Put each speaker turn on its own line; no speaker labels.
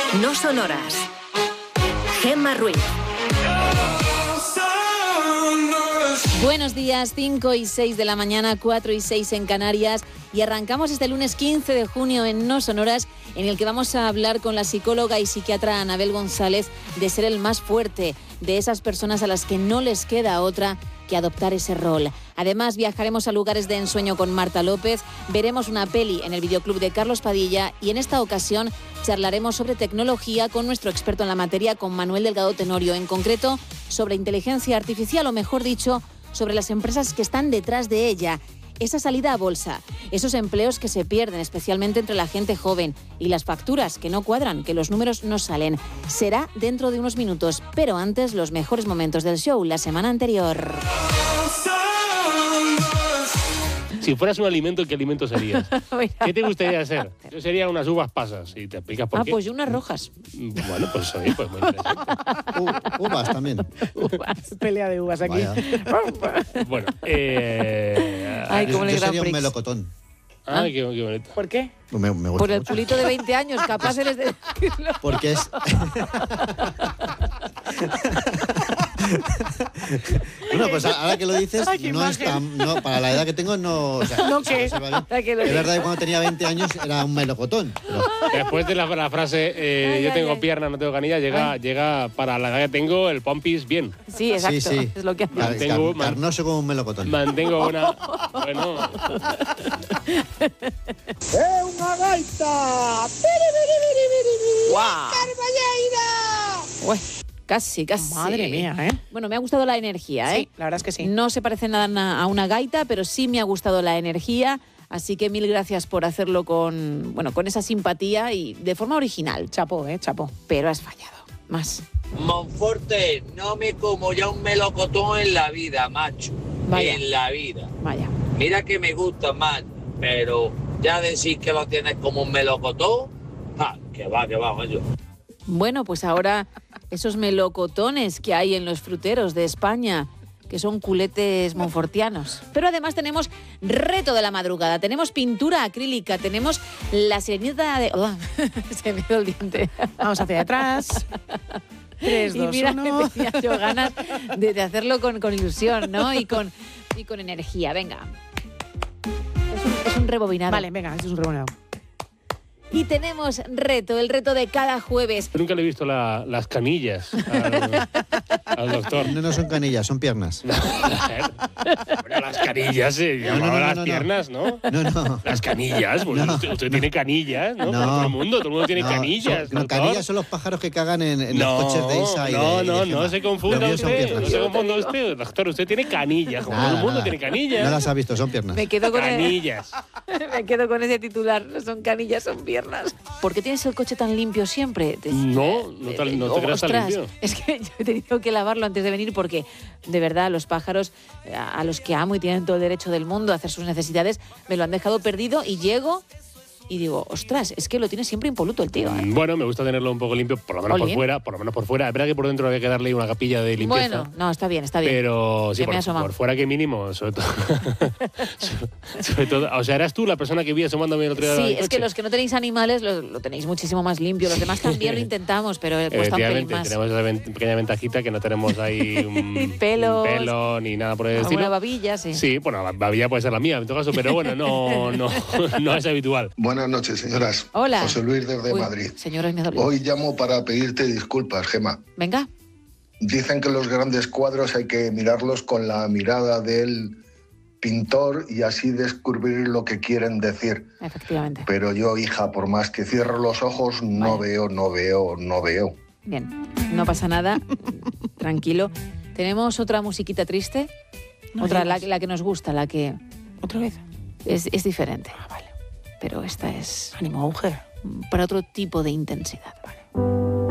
No son horas. Gemma Ruiz.
Buenos días, 5 y 6 de la mañana, 4 y 6 en Canarias, y arrancamos este lunes 15 de junio en No Son Horas, en el que vamos a hablar con la psicóloga y psiquiatra Anabel González de ser el más fuerte, de esas personas a las que no les queda otra que adoptar ese rol. Además, viajaremos a lugares de ensueño con Marta López, veremos una peli en el videoclub de Carlos Padilla y en esta ocasión charlaremos sobre tecnología con nuestro experto en la materia, con Manuel Delgado Tenorio, en concreto sobre inteligencia artificial, o mejor dicho, sobre las empresas que están detrás de ella. Esa salida a bolsa, esos empleos que se pierden, especialmente entre la gente joven, y las facturas que no cuadran, que los números no salen. Será dentro de unos minutos, pero antes los mejores momentos del show la semana anterior.
Si fueras un alimento, ¿qué alimento serías? ¿Qué te gustaría ser? Yo sería unas uvas pasas, y te explicas por qué.
Pues yo unas rojas.
Bueno, pues oye, pues muy interesante.
Uvas también.
Uvas, pelea de uvas aquí.
Bueno,
Ay, cómo le
yo
Grand
sería un
Prix.
melocotón.
Ay, qué bonito.
¿Por qué?
Me gusta
Por el
mucho.
culito de 20 años, capaz eres de decirlo.
Porque es... Bueno, pues ahora que lo dices,
Ay, qué
no es tan... No, para la edad que tengo, no... O sea,
¿No qué?
se va bien.
Para que lo
Es
digas.
verdad que cuando tenía 20 años era un melocotón. Pero
Después de la frase,
Ay,
yo
ay,
tengo
ay.
pierna, no tengo canilla, llega para la edad que tengo el pompis bien.
Sí, exacto.
sí.
Es lo que hace.
Mantengo-
carnoso como un melocotón.
Mantengo una... Bueno,
¡Una gaita!
¡Guau! Uy, casi.
Madre mía, ¿eh?
Bueno, me ha gustado la energía, ¿eh?
Sí, la verdad es que sí.
No se parece nada a una gaita, pero sí me ha gustado la energía. Así que mil gracias por hacerlo con esa simpatía y de forma original.
Chapó, chapó.
Pero has fallado. Más.
Monforte, no me como ya un melocotón en la vida, macho.
Vaya.
En la vida.
Vaya.
Mira que me gusta más, pero ya decir que lo tienes como un melocotón, que va, macho.
Bueno, pues ahora esos melocotones que hay en los fruteros de España, que son culetes monfortianos. Pero además tenemos reto de la madrugada, tenemos pintura acrílica, tenemos la sirenita de... Oh, se me dio el diente.
Vamos hacia atrás. 3,
Y
2,
mira
1.
que tenía yo ganas de hacerlo con ilusión, ¿no? Y con energía. Venga. Es un rebobinado.
Vale, venga, esto es un rebonado.
Y tenemos el reto de cada jueves.
nunca le he visto las canillas al doctor.
No son canillas, son piernas.
Bueno, las canillas se llamaban las piernas, ¿no?
No.
Las canillas, pues
No.
usted tiene canillas, ¿no?
No.
Todo el mundo tiene canillas.
No,
doctor.
canillas son los pájaros que cagan en
No,
los coches de Isa y
no,
de
no
Gemma.
se confunda
Los míos son
usted,
piernas.
no se confunda usted, doctor, usted tiene canillas, como todo el mundo tiene canillas.
No las ha visto, son piernas.
Me quedo con
Canillas.
Me quedo con ese titular. No son canillas, son piernas. ¿Por qué tienes el coche tan limpio siempre?
No te creas tan
Ostras,
limpio.
es que yo he tenido que lavarlo antes de venir porque, de verdad, los pájaros a los que amo y tienen todo el derecho del mundo a hacer sus necesidades, me lo han dejado perdido y llego y digo, ostras, es que lo tiene siempre impoluto el tío, ¿eh?
Bueno, me gusta tenerlo un poco limpio, por lo menos
Olín.
por fuera. Es verdad que por dentro había que darle una capilla de limpieza.
Bueno, no, está bien.
Pero sí,
Que me he asomado.
por fuera que mínimo, sobre todo. sobre todo. O sea, eras tú la persona que vi asomándome el otro día.
Sí,
del
es
coche.
que los que no tenéis animales lo tenéis muchísimo más limpio. Los demás también lo intentamos, pero cuesta un pelín
Efectivamente,
más.
tenemos esa pequeña ventajita que no tenemos ahí un
Pelos.
pelo ni nada por el
Alguna
estilo.
babilla, sí.
Sí, bueno, la babilla puede ser la mía en todo caso, pero bueno, no es habitual.
Buenas noches, señoras.
Hola.
José Luis desde
Uy,
Madrid.
Señores, me ha dolido.
Hoy llamo para pedirte disculpas, Gemma.
Venga.
Dicen que los grandes cuadros hay que mirarlos con la mirada del pintor y así descubrir lo que quieren decir.
Efectivamente.
Pero yo, hija, por más que cierro los ojos, no veo.
Bien, no pasa nada. Tranquilo. ¿Tenemos otra musiquita triste?
No
otra,
digas.
la que nos gusta, la que
¿Otra vez?
es diferente.
Vale.
Pero esta es
Ánimo, mujer.
para otro tipo de intensidad.
Vale.